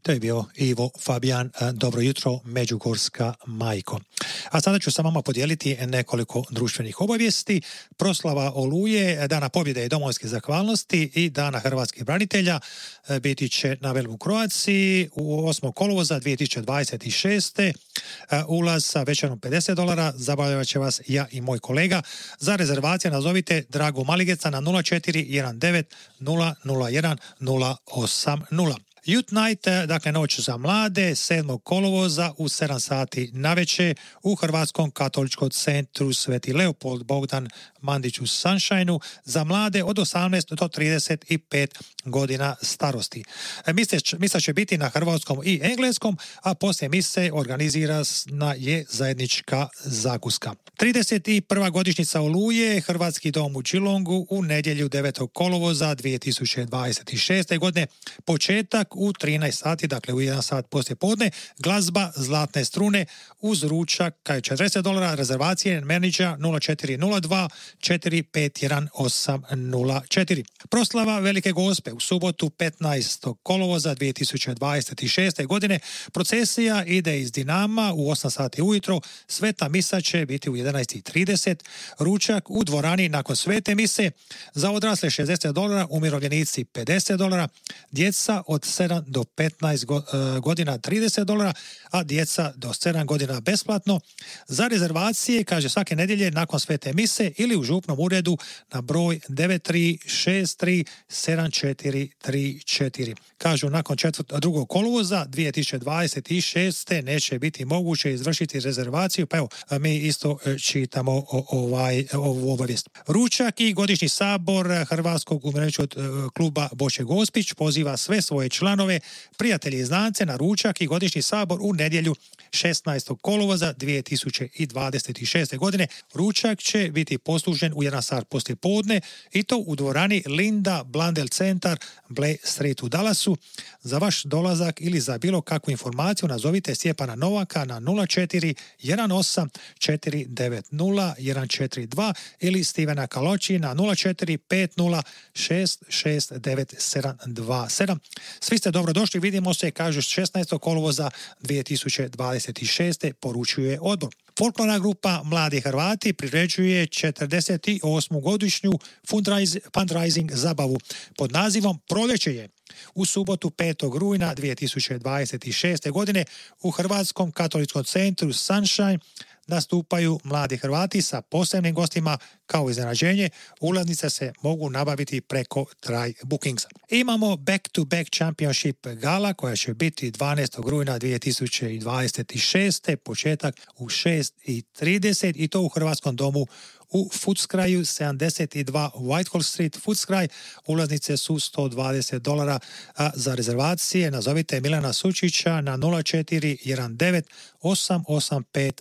To je bio Ivo Fabijan, dobro jutro, Međugorska majko. A sada ću sa vama podijeliti nekoliko društvenih obavijesti. Proslava Oluje, Dana pobjede i domovinske zahvalnosti i Dana hrvatskih branitelja biti će na Velbu Croacji u 8. kolovoza 2026. Ulaz sa večerom $50, zabavljavat će vas ja i moj kolega. Za rezervacije nazovite Dragu Maligeca na 0419 001 080. Youth Night, dakle noć za mlade, 7. kolovoza u 7 sati navečer u Hrvatskom katoličkom centru Sveti Leopold Bogdan Mandić u Sunshineu za mlade od 18 do 35 godina starosti. Misa će biti na hrvatskom i engleskom, a poslije mise organizirana je zajednička zakuska. 31. godišnjica Oluje, Hrvatski dom u Geelongu u nedjelju 9. kolovoza 2026. godine, početak u 13 sati, dakle u 1 sat poslije podne, glazba Zlatne strune uz ručak $40, rezervacije menadžera 0402 451 804. Proslava Velike Gospe u subotu 15. kolovoza 2026. godine, procesija ide iz Dinama u 8 sati ujutro, sveta misa će biti u 11:30, ručak u dvorani nakon svete mise, za odrasle $60, umirovljenici $50, djeca od 7 do 15 godina $30, a djeca do 7 godina besplatno. Za rezervacije, kaže, svake nedjelje nakon svete mise ili u župnom uredu na broj 93637434. Kažu, nakon 2. kolovoza 2026. neće biti moguće izvršiti rezervaciju, pa evo, mi isto čitamo ovu obavijest. Ručak i godišnji sabor Hrvatskog umirovljeničkog kluba Boče Gospić poziva sve svoje članove, prijatelji i znance na ručak i godišnji sabor u nedjelju 16. kolovoza 2026. godine. Ručak će biti poslužen u 1 sat poslije podne i to u dvorani Linda Blandel Centar, Blay Street u Dallasu. Za vaš dolazak ili za bilo kakvu informaciju nazovite Stjepana Novaka na 0418 490 142 ili Stevena Kaloči na 0450 669 Svi ste dobrodošli, vidimo se, kažu, 16. kolovoza 2026. poručuje odbor. Folklorna grupa Mladi Hrvati priređuje 48. godišnju fundraising zabavu pod nazivom Proljeće je. U subotu 5. rujna 2026. godine u Hrvatskom katoličkom centru Sunshine nastupaju Mladi Hrvati sa posebnim gostima kao iznenađenje. Ulaznice se mogu nabaviti preko Try Bookingsa. Imamo Back to Back Championship gala koja će biti 12. rujna 2026. početak u 6:30 i to u Hrvatskom domu u Footscryu 72 Whitehall Street, Footscray. Ulaznice su $120, a za rezervacije nazovite Milana Sučića na 0419 885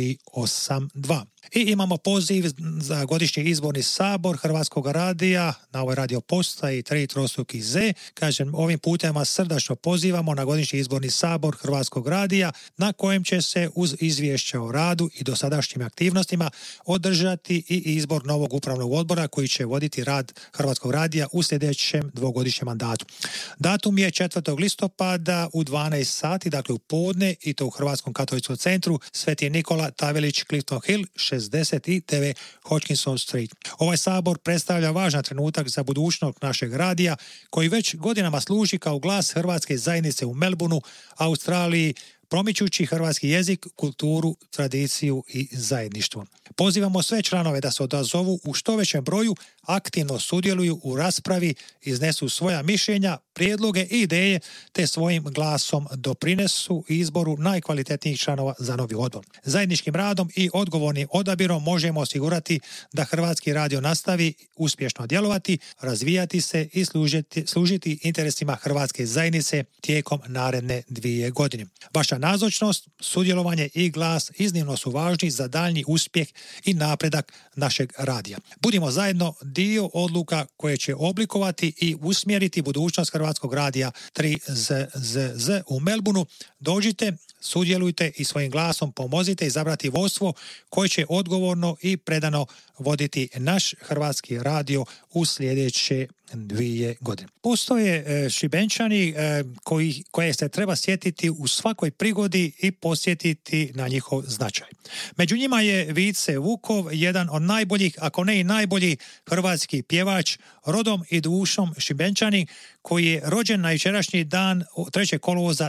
382. I imamo poziv za godišnji izborni sabor Hrvatskog radija na ovoj radio postaji 3 Kažem, ovim putem vas srdačno pozivamo na godišnji izborni sabor Hrvatskog radija na kojem će se uz izvješće o radu i dosadašnjim aktivnostima održati i izbor novog upravnog odbora koji će voditi rad Hrvatskog radija u sljedećem 2-godišnjem mandatu. Datum je 4. listopada u 12 sati, dakle u podne, i to u Hrvatskom katoličkom centru Sveti Nikola Tavelić, Clifton Hill, 69 Hodgkinson Street. Ovaj sabor predstavlja važan trenutak za budućnost našeg radija koji već godinama služi kao glas hrvatske zajednice u Melbourneu, Australiji, promičući hrvatski jezik, kulturu, tradiciju i zajedništvo. Pozivamo sve članove da se odazovu u što većem broju, aktivno sudjeluju u raspravi, iznesu svoja mišljenja, prijedloge i ideje, te svojim glasom doprinesu izboru najkvalitetnijih članova za novi odbor. Zajedničkim radom i odgovornim odabirom možemo osigurati da Hrvatski radio nastavi uspješno djelovati, razvijati se i služiti interesima hrvatske zajednice tijekom naredne 2 godine. Vaša nazočnost, sudjelovanje i glas iznimno su važni za daljnji uspjeh i napredak našeg radija. Budimo zajedno dio odluka koje će oblikovati i usmjeriti budućnost Hrvatskog radija 3ZZZ u Melbourneu. Dođite, sudjelujte i svojim glasom pomozite izabrati vodstvo koje će odgovorno i predano voditi naš Hrvatski radio u sljedeće 2 godine. Postoje Šibenčani koje se treba sjetiti u svakoj prigodi i posjetiti na njihov značaj. Među njima je Vice Vukov, jedan od najboljih, ako ne i najbolji hrvatski pjevač, rodom i dušom Šibenčani, koji je rođen na jučerašnji dan 3. kolovoza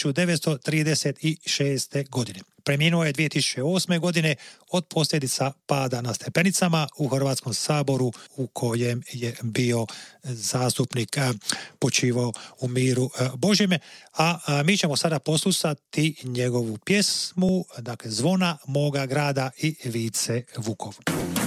1936. godine. Preminuo je 2008. godine od posljedica pada na stepenicama u Hrvatskom saboru u kojem je bio zastupnik, počivao u miru Božjeme. A mi ćemo sada poslušati njegovu pjesmu, dakle Zvona moga grada i Vice Vukov.